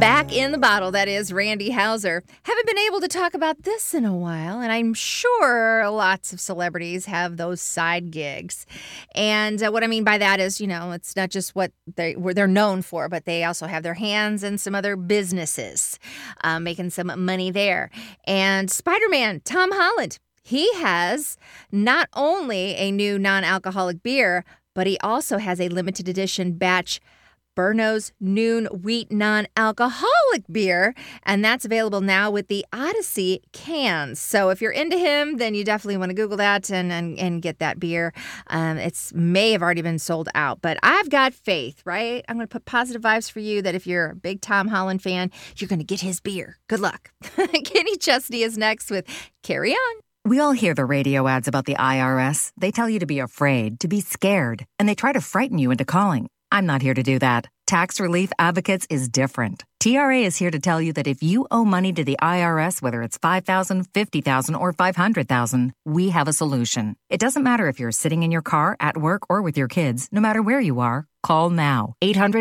Back in the bottle, that is Randy Houser. Haven't been able to talk about this in a while, and I'm sure lots of celebrities have those side gigs. And what I mean by that is, it's not just what they're known for, but they also have their hands in some other businesses, making some money there. And Spider-Man, Tom Holland, he has not only a new non-alcoholic beer, but he also has a limited edition batch Berno's Noon Wheat Non-Alcoholic Beer, and that's available now with the Odyssey cans. So if you're into him, then you definitely want to Google that and get that beer. It may have already been sold out, but I've got faith, right? I'm going to put positive vibes for you that if you're a big Tom Holland fan, you're going to get his beer. Good luck. Kenny Chesney is next with Carry On. We all hear the radio ads about the IRS. They tell you to be afraid, to be scared, and they try to frighten you into calling. I'm not here to do that. Tax Relief Advocates is different. TRA is here to tell you that if you owe money to the IRS, whether it's $5,000, $50,000, or $500,000, we have a solution. It doesn't matter if you're sitting in your car, at work, or with your kids. No matter where you are, call now.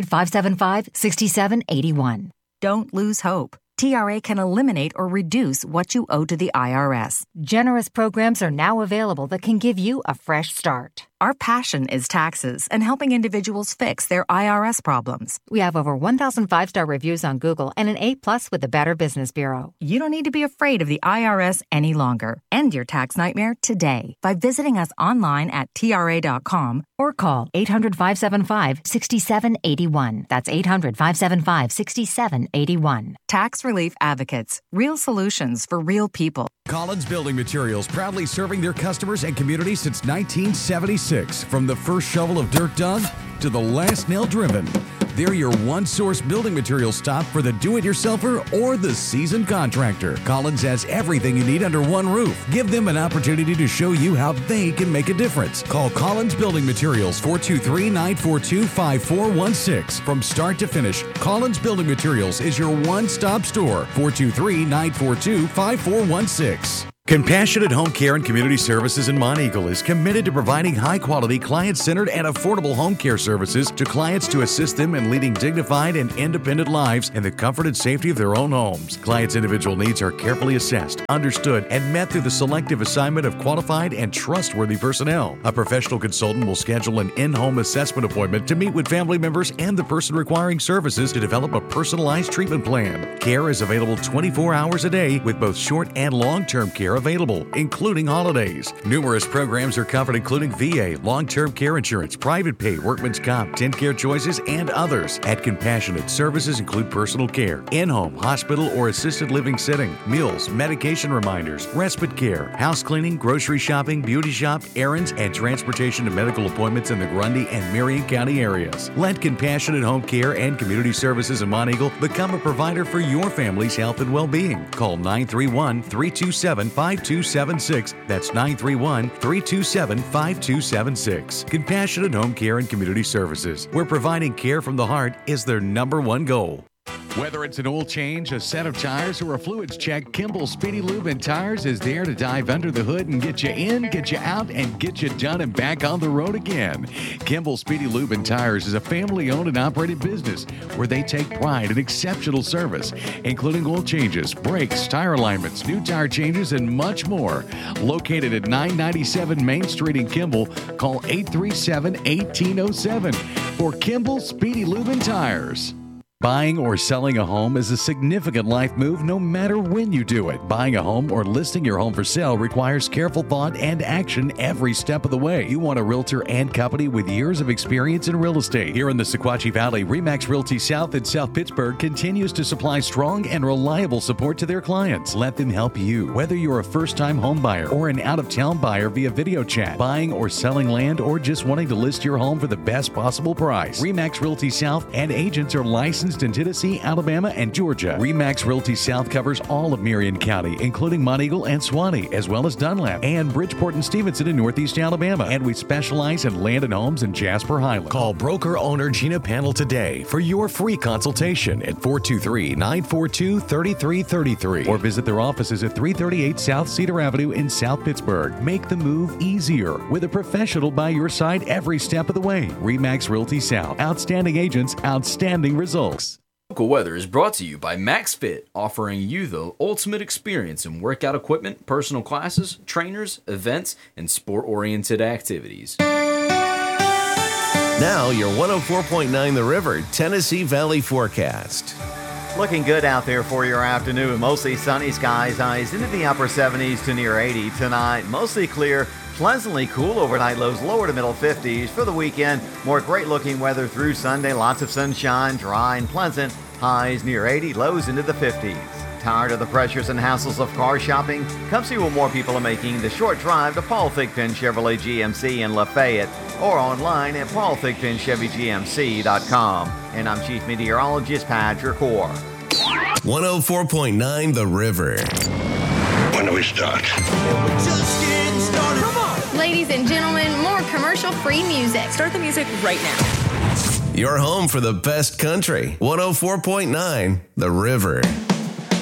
800-575-6781. Don't lose hope. TRA can eliminate or reduce what you owe to the IRS. Generous programs are now available that can give you a fresh start. Our passion is taxes and helping individuals fix their IRS problems. We have over 1,000 five-star reviews on Google and an A+ with the Better Business Bureau. You don't need to be afraid of the IRS any longer. End your tax nightmare today by visiting us online at TRA.com or call 800-575-6781. That's 800-575-6781. Tax Relief Advocates. Real solutions for real people. Collins Building Materials, proudly serving their customers and community since 1976. From the first shovel of dirt dug to the last nail driven. They're your one-source building materials stop for the do-it-yourselfer or the seasoned contractor. Collins has everything you need under one roof. Give them an opportunity to show you how they can make a difference. Call Collins Building Materials, 423-942-5416. From start to finish, Collins Building Materials is your one-stop store, 423-942-5416. Compassionate Home Care and Community Services in Monteagle is committed to providing high-quality, client-centered, and affordable home care services to clients to assist them in leading dignified and independent lives in the comfort and safety of their own homes. Clients' individual needs are carefully assessed, understood, and met through the selective assignment of qualified and trustworthy personnel. A professional consultant will schedule an in-home assessment appointment to meet with family members and the person requiring services to develop a personalized treatment plan. Care is available 24 hours a day with both short and long-term care available, including holidays. Numerous programs are covered, including VA, long-term care insurance, private pay, workman's comp, TennCare choices, and others. At Compassionate, services include personal care, in-home, hospital, or assisted living setting, meals, medication reminders, respite care, house cleaning, grocery shopping, beauty shop, errands, and transportation to medical appointments in the Grundy and Marion County areas. Let Compassionate Home Care and Community Services in Monteagle become a provider for your family's health and well-being. Call 931-327-5276. That's 931-327-5276. Compassionate Home Care and Community Services, where providing care from the heart is their number one goal. Whether it's an oil change, a set of tires, or a fluids check, Kimball Speedy Lube and Tires is there to dive under the hood and get you in, get you out, and get you done and back on the road again. Kimball Speedy Lube and Tires is a family-owned and operated business where they take pride in exceptional service, including oil changes, brakes, tire alignments, new tire changes, and much more. Located at 997 Main Street in Kimball, call 837-1807 for Kimball Speedy Lube and Tires. Buying or selling a home is a significant life move no matter when you do it. Buying a home or listing your home for sale requires careful thought and action every step of the way. You want a realtor and company with years of experience in real estate. Here in the Sequatchie Valley, RE/MAX Realty South in South Pittsburgh continues to supply strong and reliable support to their clients. Let them help you. Whether you're a first-time home buyer or an out-of-town buyer via video chat, buying or selling land, or just wanting to list your home for the best possible price, RE/MAX Realty South and agents are licensed in Tennessee, Alabama, and Georgia. RE/MAX Realty South covers all of Marion County, including Monteagle and Suwannee, as well as Dunlap and Bridgeport and Stevenson in Northeast Alabama. And we specialize in land and homes in Jasper Highland. Call broker owner Gina Panel today for your free consultation at 423-942-3333 or visit their offices at 338 South Cedar Avenue in South Pittsburgh. Make the move easier with a professional by your side every step of the way. RE/MAX Realty South. Outstanding agents, outstanding results. Local weather is brought to you by MaxFit, offering you the ultimate experience in workout equipment, personal classes, trainers, events, and sport-oriented activities. Now, your 104.9 The River, Tennessee Valley forecast. Looking good out there for your afternoon. Mostly sunny skies, highs into the upper 70s to near 80 tonight. Mostly clear, pleasantly cool overnight, lows lower to middle 50s. For the weekend, more great looking weather through Sunday. Lots of sunshine, dry and pleasant. Highs near 80, lows into the 50s. Tired of the pressures and hassles of car shopping? Come see what more people are making the short drive to Paul Thigpen Chevrolet GMC in Lafayette, or online at paulthigpenchevygmc.com. And I'm Chief Meteorologist Patrick Orr. 104.9 The River. When do we start? Just getting started. Come on. Ladies and gentlemen, more commercial-free music. Start the music right now. Your home for the best country. 104.9 The River.